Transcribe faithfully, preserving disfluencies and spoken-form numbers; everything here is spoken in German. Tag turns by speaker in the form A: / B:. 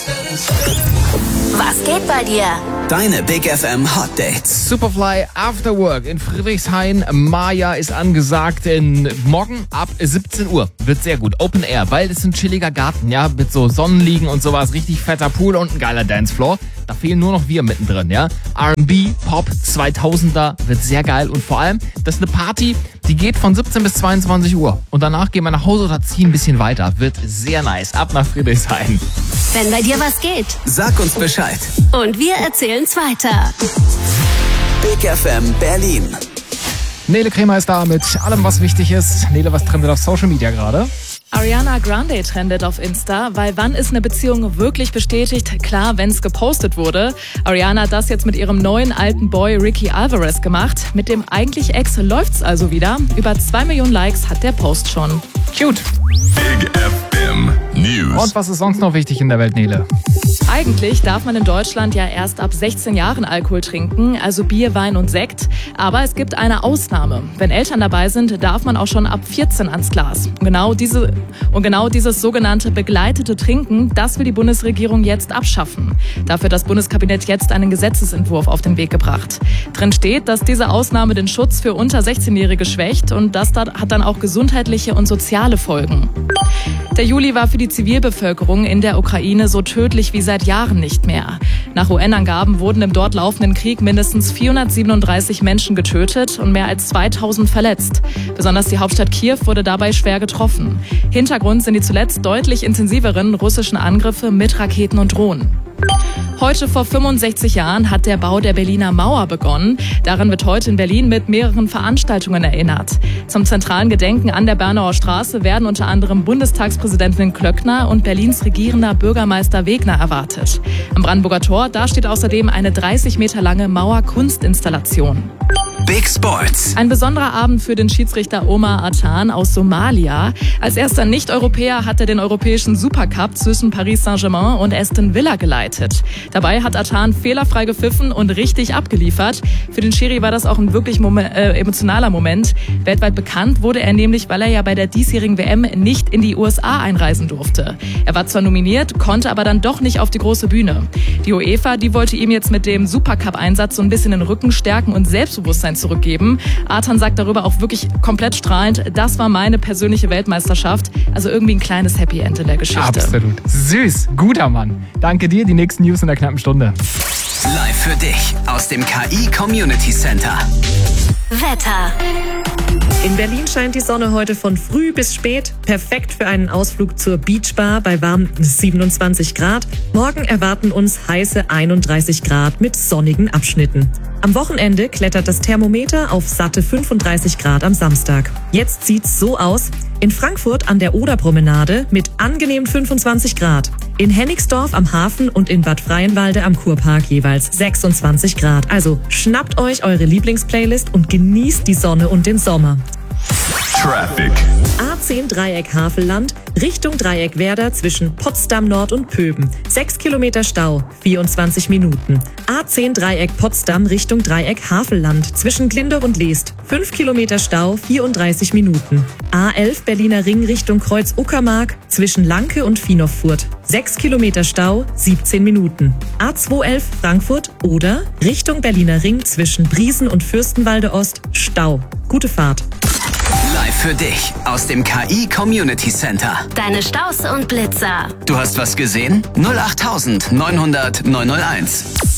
A: Was geht bei dir?
B: Deine Big F M Hot Dates.
C: Superfly After Work in Friedrichshain. Maya ist angesagt in morgen ab siebzehn Uhr. Wird sehr gut. Open Air, weil es ein chilliger Garten, ja, mit so Sonnenliegen und sowas. Richtig fetter Pool und ein geiler Dancefloor. Da fehlen nur noch wir mittendrin, ja. R und B, Pop, zweitausender, wird sehr geil. Und vor allem, das ist eine Party, die geht von siebzehn bis zweiundzwanzig Uhr. Und danach gehen wir nach Hause oder ziehen ein bisschen weiter. Wird sehr nice. Ab nach Friedrichshain.
A: Wenn bei dir was geht.
B: Sag uns Bescheid.
A: Und wir erzählen's weiter.
B: Big F M Berlin.
C: Nele Kremer ist da mit allem, was wichtig ist. Nele, was trendet auf Social Media gerade?
D: Ariana Grande trendet auf Insta, weil wann ist eine Beziehung wirklich bestätigt? Klar, wenn es gepostet wurde. Ariana hat das jetzt mit ihrem neuen alten Boy Ricky Alvarez gemacht. Mit dem eigentlich Ex läuft's also wieder. Über zwei Millionen Likes hat der Post schon.
C: Cute.
E: Big F M News.
C: Und was ist sonst noch wichtig in der Welt, Nele?
D: Eigentlich darf man in Deutschland ja erst ab sechzehn Jahren Alkohol trinken, also Bier, Wein und Sekt. Aber es gibt eine Ausnahme. Wenn Eltern dabei sind, darf man auch schon ab vierzehn ans Glas. Und genau, diese, und genau dieses sogenannte begleitete Trinken, das will die Bundesregierung jetzt abschaffen. Dafür hat das Bundeskabinett jetzt einen Gesetzesentwurf auf den Weg gebracht. Drin steht, dass diese Ausnahme den Schutz für unter sechzehnjährige schwächt und das hat dann auch gesundheitliche und soziale Folgen. Der Juli war für die Zivilbevölkerung in der Ukraine so tödlich wie seit Jahren nicht mehr. Nach U N-Angaben wurden im dort laufenden Krieg mindestens vierhundertsiebenunddreißig Menschen getötet und mehr als zweitausend verletzt. Besonders die Hauptstadt Kiew wurde dabei schwer getroffen. Hintergrund sind die zuletzt deutlich intensiveren russischen Angriffe mit Raketen und Drohnen. Heute vor fünfundsechzig Jahren hat der Bau der Berliner Mauer begonnen. Daran wird heute in Berlin mit mehreren Veranstaltungen erinnert. Zum zentralen Gedenken an der Bernauer Straße werden unter anderem Bundestagspräsidentin Klöckner und Berlins regierender Bürgermeister Wegner erwartet. Am Brandenburger Tor, da steht außerdem eine dreißig Meter lange Mauerkunstinstallation.
B: Big Sports.
D: Ein besonderer Abend für den Schiedsrichter Omar Atan aus Somalia. Als erster Nicht-Europäer hat er den europäischen Supercup zwischen Paris Saint-Germain und Aston Villa geleitet. Dabei hat Atan fehlerfrei gepfiffen und richtig abgeliefert. Für den Schiri war das auch ein wirklich Moment, äh, emotionaler Moment. Weltweit bekannt wurde er nämlich, weil er ja bei der diesjährigen W M nicht in die U S A einreisen durfte. Er war zwar nominiert, konnte aber dann doch nicht auf die große Bühne. Die UEFA, die wollte ihm jetzt mit dem Supercup-Einsatz so ein bisschen den Rücken stärken und Selbstbewusstsein zurückgeben. Atan sagt darüber auch wirklich komplett strahlend, das war meine persönliche Weltmeisterschaft. Also irgendwie ein kleines Happy End in der Geschichte.
C: Absolut. Süß. Guter Mann. Danke dir. Die nächsten News in der knappen Stunde.
B: Live für dich aus dem K I Community Center.
A: Wetter.
F: In Berlin scheint die Sonne heute von früh bis spät. Perfekt für einen Ausflug zur Beachbar bei warmen siebenundzwanzig Grad. Morgen erwarten uns heiße einunddreißig Grad mit sonnigen Abschnitten. Am Wochenende klettert das Thermometer auf satte fünfunddreißig Grad am Samstag. Jetzt sieht's so aus. In Frankfurt an der Oderpromenade mit angenehm fünfundzwanzig Grad. In Hennigsdorf am Hafen und in Bad Freienwalde am Kurpark jeweils sechsundzwanzig Grad. Also schnappt euch eure Lieblingsplaylist und genießt die Sonne und den Sommer.
E: Traffic.
F: A zehn Dreieck Havelland, Richtung Dreieck Werder zwischen Potsdam Nord und Pöben. sechs Kilometer Stau, vierundzwanzig Minuten. A zehn Dreieck Potsdam Richtung Dreieck Havelland zwischen Glindorf und Leest. fünf Kilometer Stau, vierunddreißig Minuten. A elf Berliner Ring Richtung Kreuz Uckermark zwischen Lanke und Viehnow-Furt. sechs Kilometer Stau, siebzehn Minuten. A zweihundertelf Frankfurt oder Richtung Berliner Ring zwischen Briesen und Fürstenwalde Ost. Stau. Gute Fahrt.
B: Live für dich aus dem K I Community Center.
A: Deine Staus und Blitzer.
B: Du hast was gesehen? null acht neunhundert neunhunderт neunhunderteins.